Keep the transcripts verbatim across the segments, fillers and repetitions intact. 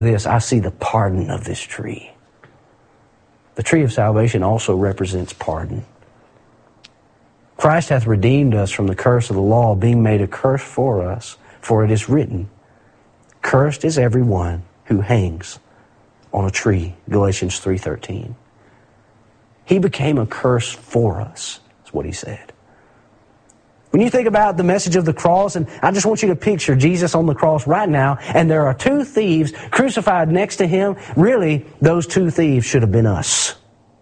this, I see the pardon of this tree. The tree of salvation also represents pardon. Christ hath redeemed us from the curse of the law, being made a curse for us, for it is written, cursed is every one who hangs on a tree, Galatians three thirteen. He became a curse for us, is what he said. When you think about the message of the cross, and I just want you to picture Jesus on the cross right now, and there are two thieves crucified next to him. Really, those two thieves should have been us.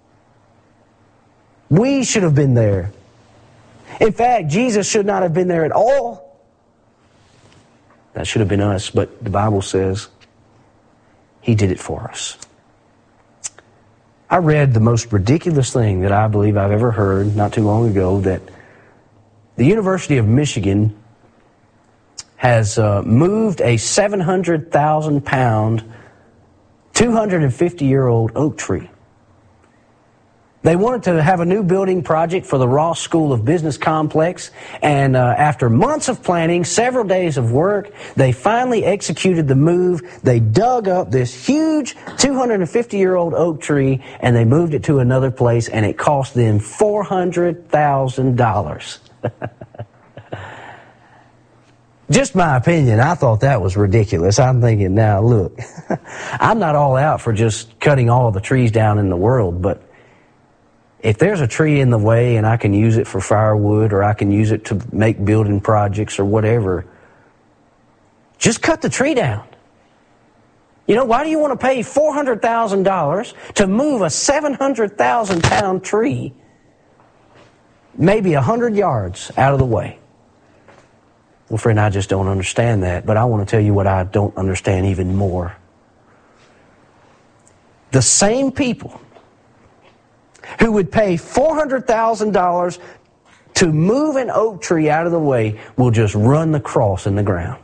We should have been there. In fact, Jesus should not have been there at all. That should have been us, but the Bible says he did it for us. I read the most ridiculous thing that I believe I've ever heard not too long ago, that the University of Michigan has uh, moved a seven hundred thousand pound, two hundred fifty year old oak tree. They wanted to have a new building project for the Ross School of Business complex, and uh, after months of planning, several days of work, they finally executed the move. They dug up this huge two hundred fifty year old oak tree, and they moved it to another place, and it cost them four hundred thousand dollars. Just my opinion, I thought that was ridiculous. I'm thinking, now look, I'm not all out for just cutting all the trees down in the world, but if there's a tree in the way and I can use it for firewood, or I can use it to make building projects or whatever, just cut the tree down. You know, why do you want to pay four hundred thousand dollars to move a seven hundred thousand pound tree maybe one hundred yards out of the way? Well, friend, I just don't understand that, but I want to tell you what I don't understand even more. The same people who would pay four hundred thousand dollars to move an oak tree out of the way will just run the cross in the ground.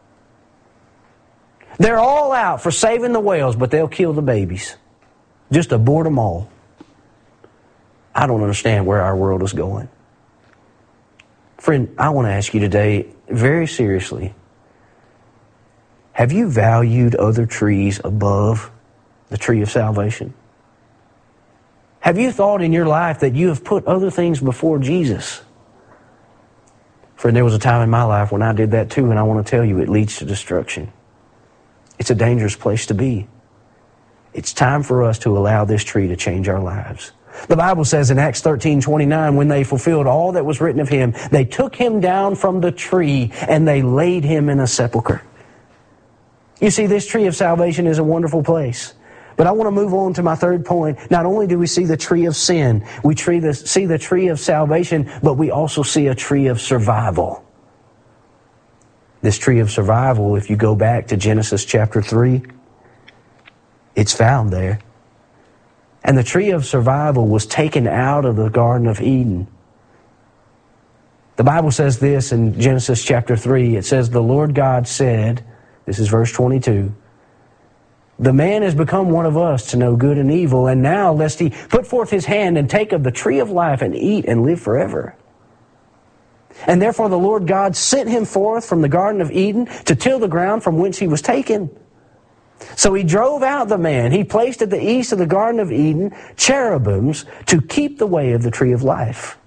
They're all out for saving the whales, but they'll kill the babies. Just abort them all. I don't understand where our world is going. Friend, I want to ask you today, very seriously, have you valued other trees above the tree of salvation? Have you thought in your life that you have put other things before Jesus? Friend, there was a time in my life when I did that too, and I want to tell you, it leads to destruction. It's a dangerous place to be. It's time for us to allow this tree to change our lives. The Bible says in Acts thirteen twenty-nine, when they fulfilled all that was written of him, they took him down from the tree and they laid him in a sepulcher. You see, this tree of salvation is a wonderful place. But I want to move on to my third point. Not only do we see the tree of sin, we see the tree of salvation, but we also see a tree of survival. This tree of survival, if you go back to Genesis chapter three, it's found there. And the tree of survival was taken out of the Garden of Eden. The Bible says this in Genesis chapter three. It says, the Lord God said, this is verse twenty-two, the man has become one of us to know good and evil, and now lest he put forth his hand and take of the tree of life and eat and live forever. And therefore the Lord God sent him forth from the Garden of Eden to till the ground from whence he was taken. So he drove out the man. He placed at the east of the Garden of Eden cherubims to keep the way of the tree of life.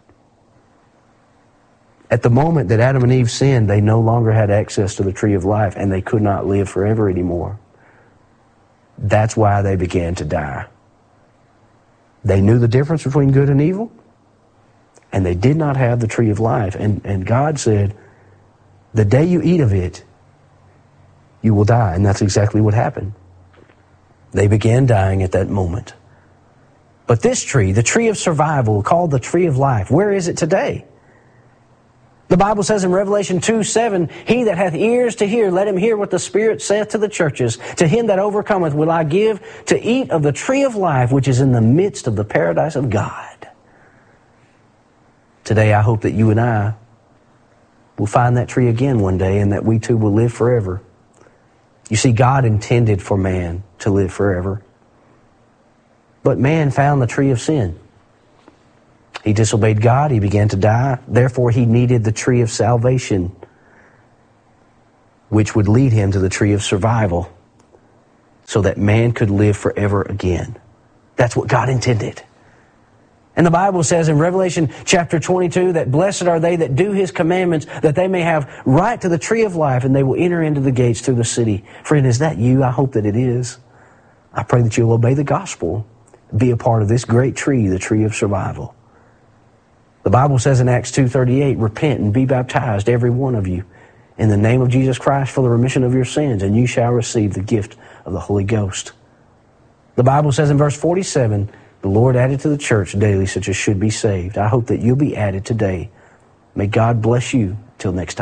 At the moment that Adam and Eve sinned, they no longer had access to the tree of life, and they could not live forever anymore. That's why they began to die. They knew the difference between good and evil, and they did not have the tree of life. And, and God said, the day you eat of it, you will die. And that's exactly what happened. They began dying at that moment. But this tree, the tree of survival, called the tree of life, where is it today? The Bible says in Revelation two seven, he that hath ears to hear, let him hear what the Spirit saith to the churches. To him that overcometh will I give to eat of the tree of life, which is in the midst of the paradise of God. Today I hope that you and I will find that tree again one day, and that we too will live forever. You see, God intended for man to live forever. But man found the tree of sin. He disobeyed God. He began to die. Therefore, he needed the tree of salvation, which would lead him to the tree of survival. so that man could live forever again. That's what God intended. And the Bible says in Revelation chapter twenty-two that blessed are they that do His commandments, that they may have right to the tree of life, and they will enter into the gates through the city. Friend, is that you? I hope that it is. I pray that you'll obey the gospel, be a part of this great tree, the tree of survival. The Bible says in Acts two thirty-eight, repent and be baptized, every one of you, in the name of Jesus Christ for the remission of your sins, and you shall receive the gift of the Holy Ghost. The Bible says in verse forty-seven, the Lord added to the church daily such as should be saved. I hope that you'll be added today. May God bless you. Till next time.